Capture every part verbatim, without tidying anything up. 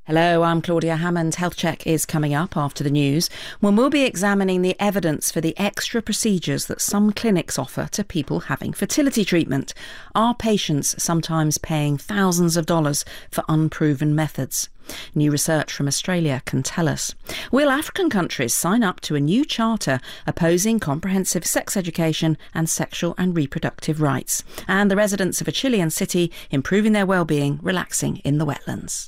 Hello, I'm Claudia Hammond. Health Check is coming up after the news, when we'll be examining the evidence for the extra procedures that some clinics offer to people having fertility treatment. Are patients sometimes paying thousands of dollars for unproven methods? New research from Australia can tell us. Will African countries sign up to a new charter opposing comprehensive sex education and sexual and reproductive rights? And the residents of a Chilean city improving their well-being, relaxing in the wetlands.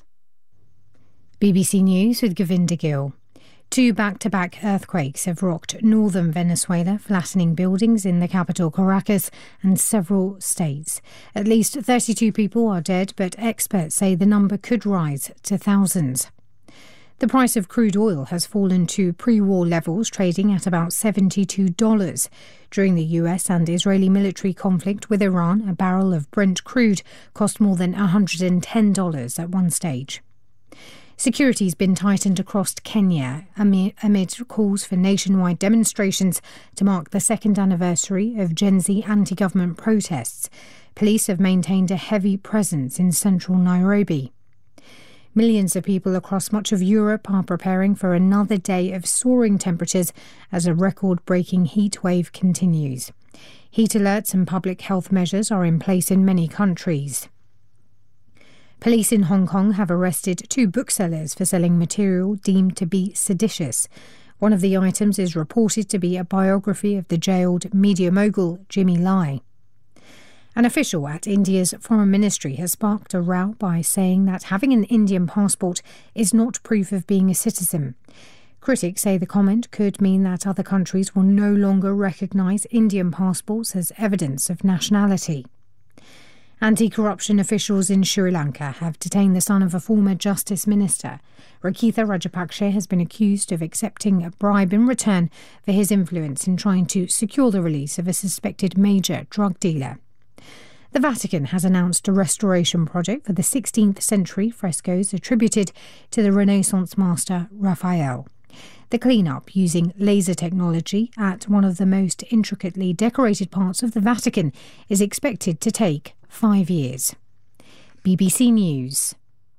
B B C News with Govinda Gill. Two back-to-back earthquakes have rocked northern Venezuela, flattening buildings in the capital Caracas and several states. At least thirty-two people are dead, but experts say the number could rise to thousands. The price of crude oil has fallen to pre-war levels, trading at about seventy-two dollars. During the U S and Israeli military conflict with Iran, a barrel of Brent crude cost more than one hundred ten dollars at one stage. Security's been tightened across Kenya amid calls for nationwide demonstrations to mark the second anniversary of Gen Z anti-government protests. Police have maintained a heavy presence in central Nairobi. Millions of people across much of Europe are preparing for another day of soaring temperatures as a record-breaking heat wave continues. Heat alerts and public health measures are in place in many countries. Police in Hong Kong have arrested two booksellers for selling material deemed to be seditious. One of the items is reported to be a biography of the jailed media mogul Jimmy Lai. An official at India's Foreign Ministry has sparked a row by saying that having an Indian passport is not proof of being a citizen. Critics say the comment could mean that other countries will no longer recognise Indian passports as evidence of nationality. Anti-corruption officials in Sri Lanka have detained the son of a former justice minister. Rakitha Rajapaksa has been accused of accepting a bribe in return for his influence in trying to secure the release of a suspected major drug dealer. The Vatican has announced a restoration project for the sixteenth century frescoes attributed to the Renaissance master Raphael. The clean-up using laser technology at one of the most intricately decorated parts of the Vatican is expected to take five years. B B C News.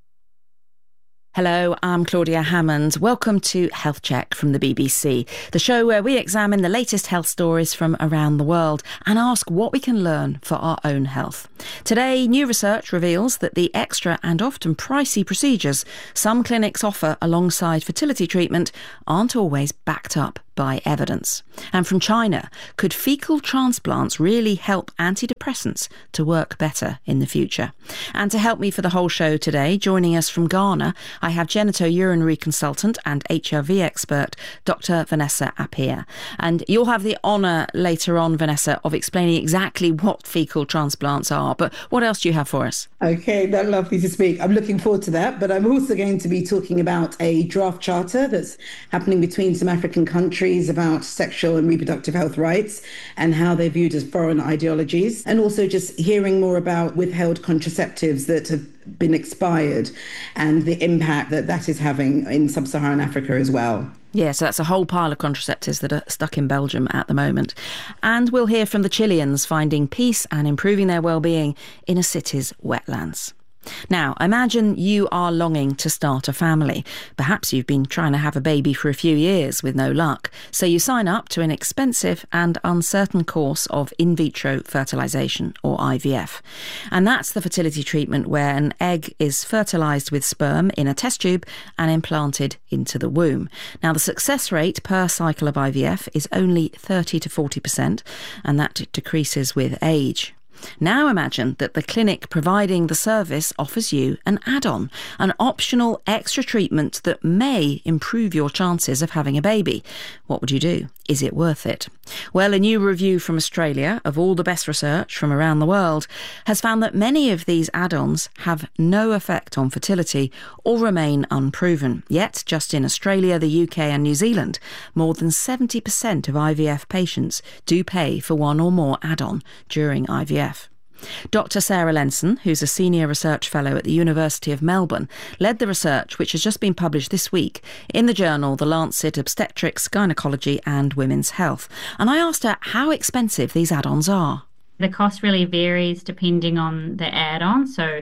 Hello, I'm Claudia Hammond. Welcome to Health Check from the B B C, the show where we examine the latest health stories from around the world and ask what we can learn for our own health. Today, new research reveals that the extra and often pricey procedures some clinics offer alongside fertility treatment aren't always backed up by evidence. And from China, could fecal transplants really help antidepressants to work better in the future? And to help me for the whole show today, joining us from Ghana, I have genitourinary consultant and H R V expert, Doctor Vanessa Appiah. And you'll have the honour later on, Vanessa, of explaining exactly what fecal transplants are. But what else do you have for us? Okay, that's lovely to speak. I'm looking forward to that. But I'm also going to be talking about a draft charter that's happening between some African countries about sexual and reproductive health rights and how they're viewed as foreign ideologies, and also just hearing more about withheld contraceptives that have been expired and the impact that that is having in sub-Saharan Africa as well. Yeah, so that's a whole pile of contraceptives that are stuck in Belgium at the moment. And we'll hear from the Chileans finding peace and improving their well-being in a city's wetlands. Now, imagine you are longing to start a family. Perhaps you've been trying to have a baby for a few years with no luck. So you sign up to an expensive and uncertain course of in vitro fertilisation, or I V F. And that's the fertility treatment where an egg is fertilised with sperm in a test tube and implanted into the womb. Now, the success rate per cycle of I V F is only thirty to forty percent, and that decreases with age. Now imagine that the clinic providing the service offers you an add-on, an optional extra treatment that may improve your chances of having a baby. What would you do? Is it worth it? Well, a new review from Australia of all the best research from around the world has found that many of these add-ons have no effect on fertility or remain unproven. Yet, just in Australia, the U K and New Zealand, more than seventy percent of I V F patients do pay for one or more add-on during I V F. Doctor Sarah Lenson, who's a senior research fellow at the University of Melbourne, led the research which has just been published this week in the journal The Lancet Obstetrics, Gynecology and Women's Health. And I asked her how expensive these add-ons are. The cost really varies depending on the add-on. So,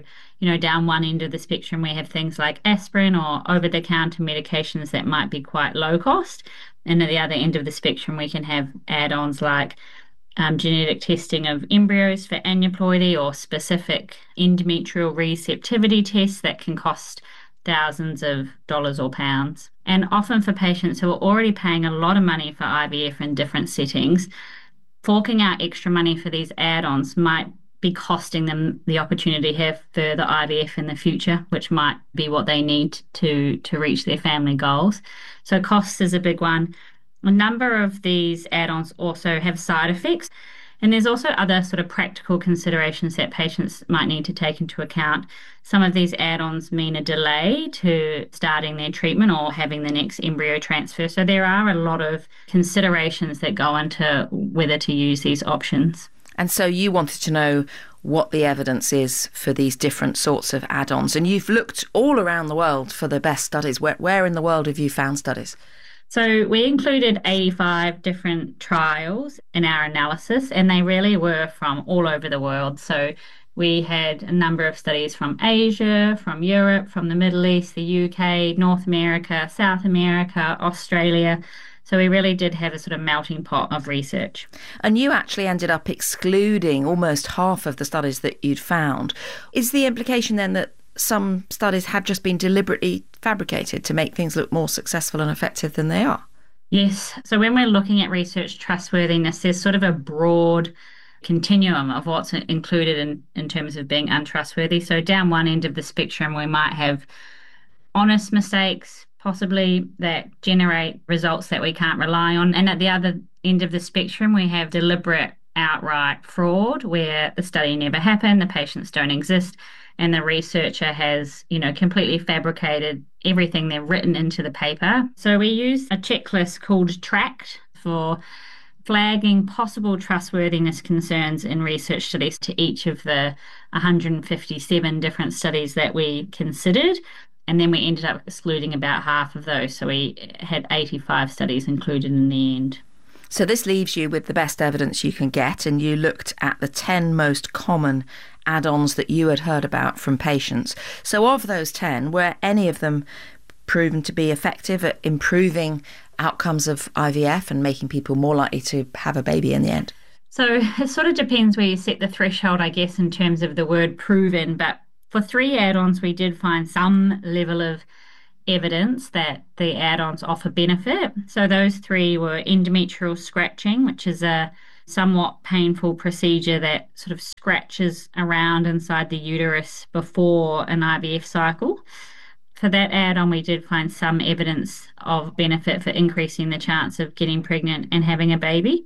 You know, down one end of the spectrum, we have things like aspirin or over-the-counter medications that might be quite low cost. And at the other end of the spectrum, we can have add-ons like um, genetic testing of embryos for aneuploidy or specific endometrial receptivity tests that can cost thousands of dollars or pounds. And often for patients who are already paying a lot of money for I V F in different settings, forking out extra money for these add-ons might be costing them the opportunity to have further I V F in the future, which might be what they need to, to reach their family goals. So cost is a big one. A number of these add-ons also have side effects. And there's also other sort of practical considerations that patients might need to take into account. Some of these add-ons mean a delay to starting their treatment or having the next embryo transfer. So there are a lot of considerations that go into whether to use these options. And so you wanted to know what the evidence is for these different sorts of add-ons. And you've looked all around the world for the best studies. Where, where in the world have you found studies? So we included eighty-five different trials in our analysis, and they really were from all over the world. So we had a number of studies from Asia, from Europe, from the Middle East, the U K, North America, South America, Australia. So we really did have a sort of melting pot of research. And you actually ended up excluding almost half of the studies that you'd found. Is the implication then that some studies have just been deliberately fabricated to make things look more successful and effective than they are? Yes. So when we're looking at research trustworthiness, there's sort of a broad continuum of what's included in, in terms of being untrustworthy. So down one end of the spectrum, we might have honest mistakes, possibly, that generate results that we can't rely on. And at the other end of the spectrum, we have deliberate outright fraud where the study never happened, the patients don't exist, and the researcher has, you know, completely fabricated everything they've written into the paper. So we use a checklist called TRACT for flagging possible trustworthiness concerns in research studies to each of the one hundred fifty-seven different studies that we considered. And then we ended up excluding about half of those. So we had eighty-five studies included in the end. So this leaves you with the best evidence you can get, and you looked at the ten most common add-ons that you had heard about from patients. So of those ten, were any of them proven to be effective at improving outcomes of I V F and making people more likely to have a baby in the end? So it sort of depends where you set the threshold, I guess, in terms of the word proven. But for three add-ons, we did find some level of evidence that the add-ons offer benefit. So those three were endometrial scratching, which is a somewhat painful procedure that sort of scratches around inside the uterus before an I V F cycle. For that add-on, we did find some evidence of benefit for increasing the chance of getting pregnant and having a baby.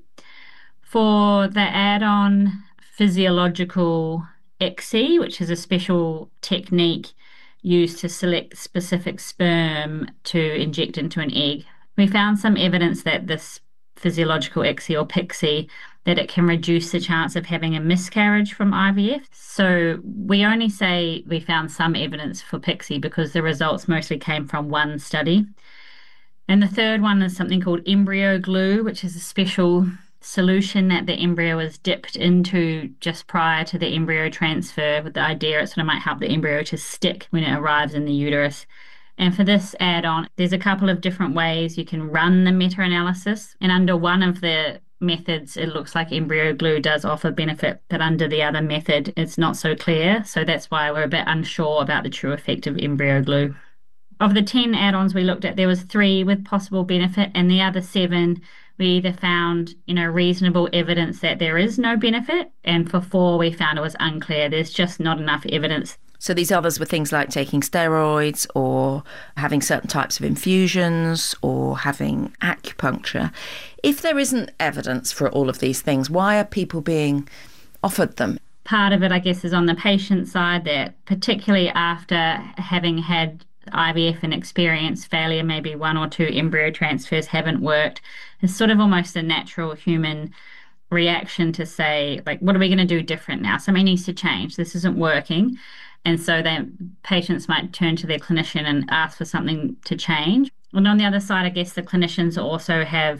For the add-on physiological I C S I, which is a special technique used to select specific sperm to inject into an egg, we found some evidence that this physiological I C S I or P I C S I, that it can reduce the chance of having a miscarriage from I V F. So we only say we found some evidence for P I C S I because the results mostly came from one study. And the third one is something called embryo glue, which is a special solution that the embryo is dipped into just prior to the embryo transfer, with the idea it sort of might help the embryo to stick when it arrives in the uterus. And for this add-on, there's a couple of different ways you can run the meta-analysis. And under one of the methods, it looks like embryo glue does offer benefit, but under the other method, it's not so clear. So that's why we're a bit unsure about the true effect of embryo glue. Of the ten add-ons we looked at, there was three with possible benefit, and the other seven, we either found, you know, reasonable evidence that there is no benefit, and for four, we found it was unclear. There's just not enough evidence. So these others were things like taking steroids or having certain types of infusions or having acupuncture. If there isn't evidence for all of these things, why are people being offered them? Part of it, I guess, is on the patient side, that particularly after having had I V F and experience failure, maybe one or two embryo transfers haven't worked, it's sort of almost a natural human reaction to say, like, what are we going to do different now? Something needs to change. This isn't working. And so then patients might turn to their clinician and ask for something to change. And on the other side, I guess the clinicians also have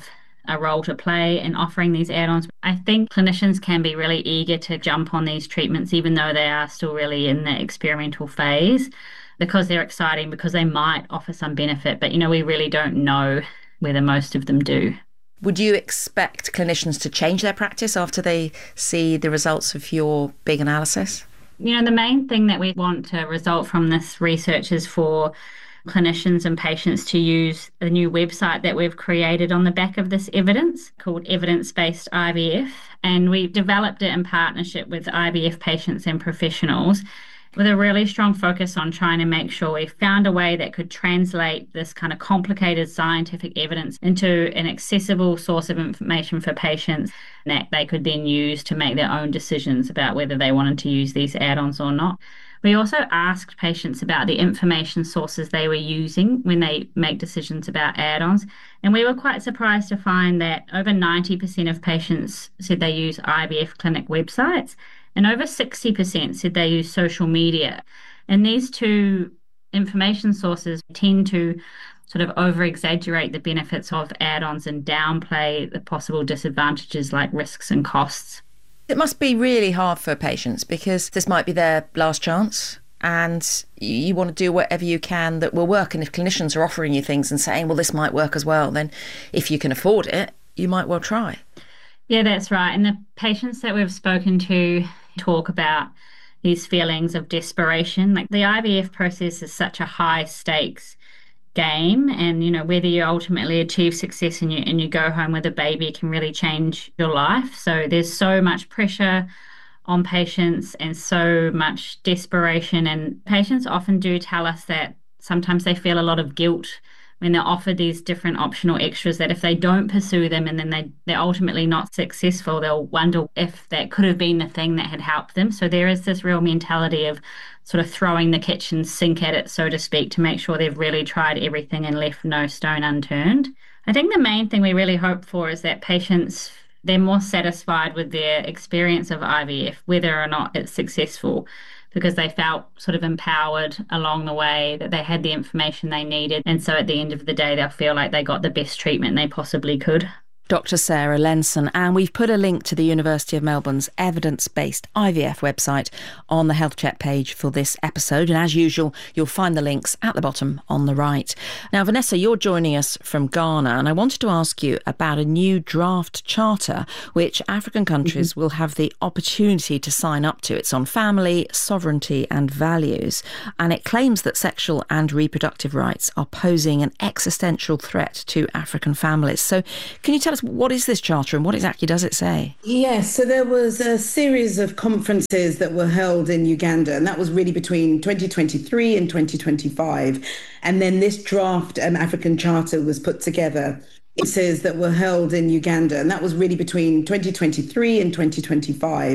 a role to play in offering these add-ons. I think clinicians can be really eager to jump on these treatments, even though they are still really in the experimental phase, because they're exciting, because they might offer some benefit. But, you know, we really don't know whether most of them do. Would you expect clinicians to change their practice after they see the results of your big analysis? You know, the main thing that we want to result from this research is for clinicians and patients to use a new website that we've created on the back of this evidence called Evidence-Based I V F. And we developed it in partnership with I V F patients and professionals, with a really strong focus on trying to make sure we found a way that could translate this kind of complicated scientific evidence into an accessible source of information for patients that they could then use to make their own decisions about whether they wanted to use these add-ons or not. We also asked patients about the information sources they were using when they make decisions about add-ons, and we were quite surprised to find that over ninety percent of patients said they use I V F clinic websites, and over sixty percent said they use social media. And these two information sources tend to sort of over-exaggerate the benefits of add-ons and downplay the possible disadvantages like risks and costs. It must be really hard for patients because this might be their last chance and you want to do whatever you can that will work. And if clinicians are offering you things and saying, well, this might work as well, then if you can afford it, you might well try. Yeah, that's right. And the patients that we've spoken to talk about these feelings of desperation. Like, the I V F process is such a high stakes game, and you know, whether you ultimately achieve success and you and you go home with a baby can really change your life. So there's so much pressure on patients and so much desperation, and patients often do tell us that sometimes they feel a lot of guilt when they're offered these different optional extras, that if they don't pursue them and then they, they're ultimately not successful, they'll wonder if that could have been the thing that had helped them. So there is this real mentality of sort of throwing the kitchen sink at it, so to speak, to make sure they've really tried everything and left no stone unturned. I think the main thing we really hope for is that patients, they're more satisfied with their experience of I V F, whether or not it's successful, because they felt sort of empowered along the way, that they had the information they needed. And so at the end of the day, they'll feel like they got the best treatment they possibly could. Doctor Sarah Lenson, and we've put a link to the University of Melbourne's evidence-based I V F website on the Health Check page for this episode. And as usual, you'll find the links at the bottom on the right. Now, Vanessa, you're joining us from Ghana, and I wanted to ask you about a new draft charter which African countries mm-hmm. will have the opportunity to sign up to. It's on family, sovereignty and values, and it claims that sexual and reproductive rights are posing an existential threat to African families. So can you tell us, what is this charter and what exactly does it say? Yes, so there was a series of conferences that were held in Uganda, and that was really between twenty twenty-three and twenty twenty-five. And then this draft um, African Charter was put together. It says that were held in Uganda, and that was really between twenty twenty-three and twenty twenty-five.